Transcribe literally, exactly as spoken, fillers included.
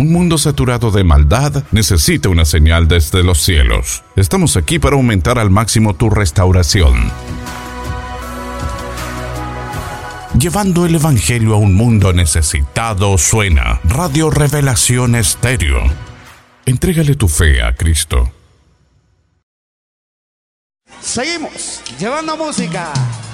Un mundo saturado de maldad necesita una señal desde los cielos. Estamos aquí para aumentar al máximo tu restauración, llevando el Evangelio a un mundo necesitado. Suena Radio Revelación Estéreo. Entrégale tu fe a Cristo. Seguimos llevando música.